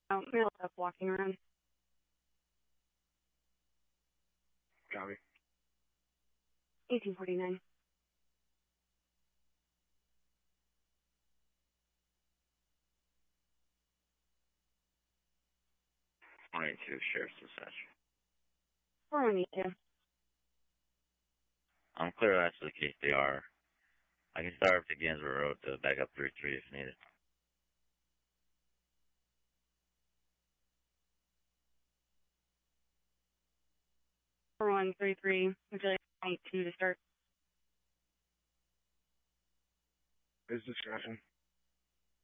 Mail up walking around. Copy. 1849. 22, Sheriff's Dispatch. 4182. I'm clear that's the case they are. I can start up to Gainsborough Road to back up 33 if needed. 4133. Would you like 22 to start? Is discussion.